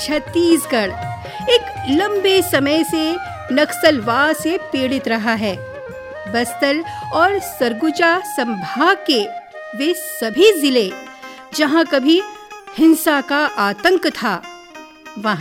छत्तीसगढ़ एक लंबे समय से नक्सलवाद से पीड़ित रहा है। बस्तर और सरगुजा संभाग के वे सभी जिले जहां कभी हिंसा का आतंक था, वहां